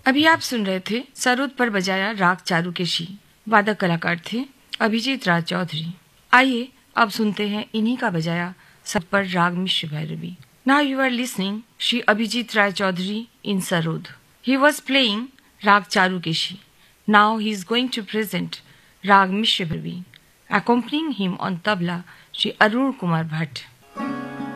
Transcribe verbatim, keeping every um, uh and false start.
अभी आप सुन रहे थे सरोद पर बजाया राग चारुकेशी। वादक कलाकार थे अभिजीत राज चौधरी। आइए अब सुनते हैं इन्हीं का बजाया सब पर राग मिश्र Bhairavi. Now you are listening Shri Abhijit Rai Chaudhary in sarod. He was playing राग Charukeshi. Now he is going to present Rag Mishra Bharvi. Accompanying him on tabla, Shri Arun Kumar Bhatt.